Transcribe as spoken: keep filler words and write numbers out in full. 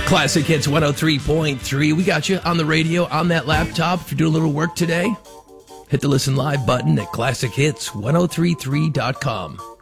Classic Hits one oh three point three. We got you on the radio, on that laptop. If you're doing a little work today, hit the Listen Live button at classic hits ten thirty-three dot com.